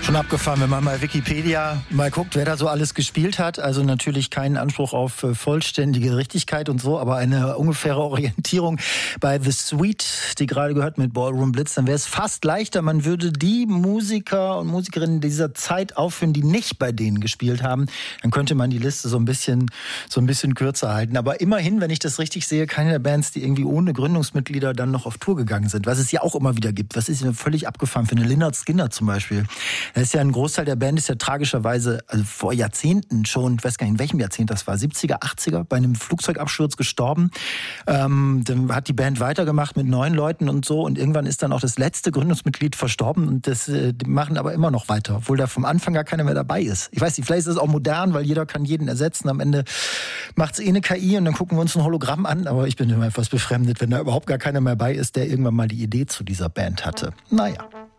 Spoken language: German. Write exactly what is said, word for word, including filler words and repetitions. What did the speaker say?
Schon abgefahren, wenn man mal Wikipedia mal guckt, wer da so alles gespielt hat. Also natürlich keinen Anspruch auf vollständige Richtigkeit und so, aber eine ungefähre Orientierung bei The Sweet, die gerade gehört mit Ballroom Blitz, dann wäre es fast leichter. Man würde die Musiker und Musikerinnen dieser Zeit aufführen, die nicht bei denen gespielt haben. Dann könnte man die Liste so ein bisschen, so ein bisschen kürzer halten. Aber immerhin, wenn ich das richtig sehe, keine der Bands, die irgendwie ohne Gründungsmitglieder dann noch auf Tour gegangen sind. Was es ja auch immer wieder gibt. Was ist ja völlig abgefahren für eine Lynyrd Skynyrd zum Beispiel. Das ist ja ein Großteil der Band ist ja tragischerweise, also vor Jahrzehnten schon, ich weiß gar nicht in welchem Jahrzehnt das war, siebziger, achtziger, bei einem Flugzeugabsturz gestorben. Ähm, dann hat die Band weitergemacht mit neun Leuten und so und irgendwann ist dann auch das letzte Gründungsmitglied verstorben und das äh, die machen aber immer noch weiter, obwohl da vom Anfang gar keiner mehr dabei ist. Ich weiß nicht, vielleicht ist es auch modern, weil jeder kann jeden ersetzen. Am Ende macht es eh eine K I und dann gucken wir uns ein Hologramm an, aber ich bin immer etwas befremdet, wenn da überhaupt gar keiner mehr bei ist, der irgendwann mal die Idee zu dieser Band hatte. Naja.